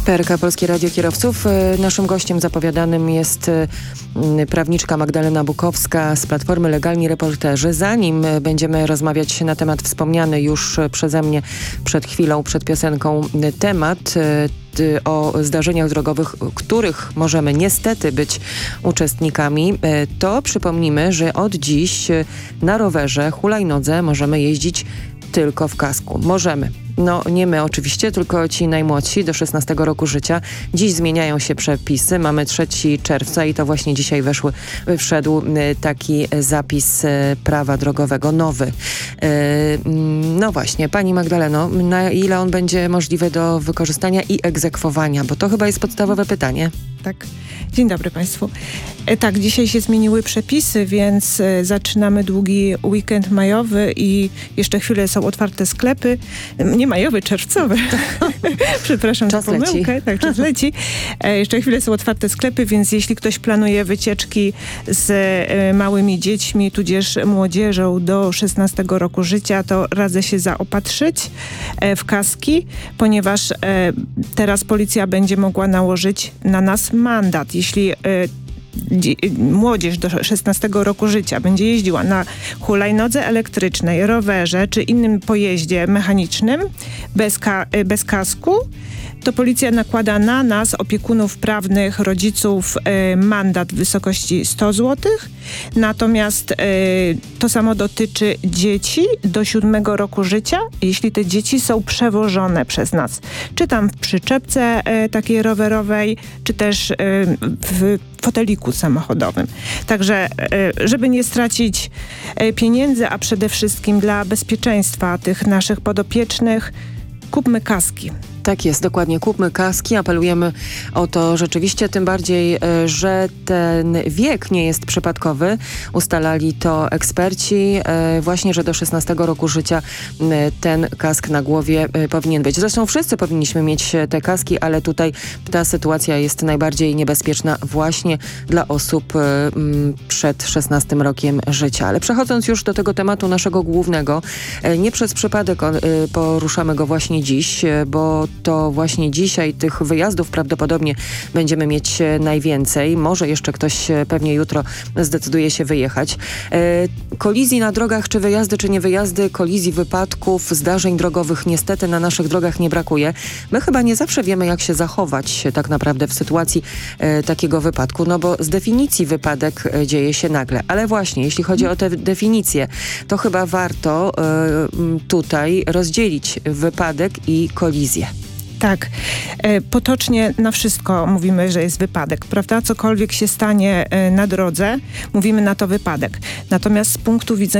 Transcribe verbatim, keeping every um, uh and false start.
P R K Polskie Radio Kierowców. Naszym gościem zapowiadanym jest prawniczka Magdalena Bukowska z Platformy Legalni Reporterzy. Zanim będziemy rozmawiać na temat wspomniany już przeze mnie przed chwilą, przed piosenką temat o zdarzeniach drogowych, których możemy niestety być uczestnikami, to przypomnimy, że od dziś na rowerze, hulajnodze możemy jeździć tylko w kasku. Możemy. No nie my oczywiście, tylko ci najmłodsi do szesnastego roku życia. Dziś zmieniają się przepisy. Mamy trzeciego czerwca i to właśnie dzisiaj weszły, wszedł taki zapis prawa drogowego, nowy. No właśnie, pani Magdaleno, na ile on będzie możliwy do wykorzystania i egzekwowania? Bo to chyba jest podstawowe pytanie. Tak. Dzień dobry Państwu. E, tak, dzisiaj się zmieniły przepisy, więc e, zaczynamy długi weekend majowy i jeszcze chwilę są otwarte sklepy. Nie majowy, czerwcowy. Przepraszam za pomyłkę. Tak, czas leci. E, jeszcze chwilę są otwarte sklepy, więc jeśli ktoś planuje wycieczki z e, małymi dziećmi, tudzież młodzieżą do szesnastego roku życia, to radzę się zaopatrzyć e, w kaski, ponieważ e, teraz policja będzie mogła nałożyć na nas mandat. Jeśli y, młodzież do szesnastego roku życia będzie jeździła na hulajnodze elektrycznej, rowerze czy innym pojeździe mechanicznym bez, ka y, bez kasku, to policja nakłada na nas, opiekunów prawnych, rodziców, y, mandat w wysokości sto złotych. Natomiast y, to samo dotyczy dzieci do siódmego roku życia, jeśli te dzieci są przewożone przez nas. Czy tam w przyczepce y, takiej rowerowej, czy też y, w foteliku samochodowym. Także, y, żeby nie stracić y, pieniędzy, a przede wszystkim dla bezpieczeństwa tych naszych podopiecznych, kupmy kaski. Tak jest, dokładnie. Kupmy kaski. Apelujemy o to rzeczywiście, tym bardziej, że ten wiek nie jest przypadkowy. Ustalali to eksperci. Właśnie, że do szesnastego roku życia ten kask na głowie powinien być. Zresztą wszyscy powinniśmy mieć te kaski, ale tutaj ta sytuacja jest najbardziej niebezpieczna właśnie dla osób przed szesnastym rokiem życia. Ale przechodząc już do tego tematu naszego głównego, nie przez przypadek poruszamy go właśnie dziś, bo to właśnie dzisiaj tych wyjazdów prawdopodobnie będziemy mieć najwięcej. Może jeszcze ktoś pewnie jutro zdecyduje się wyjechać. E, kolizji na drogach, czy wyjazdy, czy nie wyjazdy, kolizji, wypadków, zdarzeń drogowych niestety na naszych drogach nie brakuje. My chyba nie zawsze wiemy, jak się zachować tak naprawdę w sytuacji e, takiego wypadku, no bo z definicji wypadek e, dzieje się nagle. Ale właśnie, jeśli chodzi o te definicje, to chyba warto e, tutaj rozdzielić wypadek i kolizję. Tak. E, potocznie na wszystko mówimy, że jest wypadek, prawda? Cokolwiek się stanie e, na drodze, mówimy na to wypadek. Natomiast z punktu widzenia